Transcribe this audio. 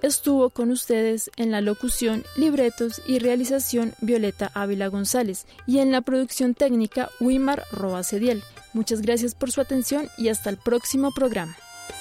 Estuvo con ustedes en la locución, libretos y realización Violeta Ávila González y en la producción técnica Wimar Roa Cediel. Muchas gracias por su atención y hasta el próximo programa.